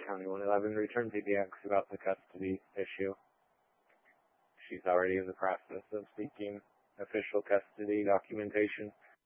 County 111 returned PBX about the custody issue. She's already in the process of seeking official custody documentation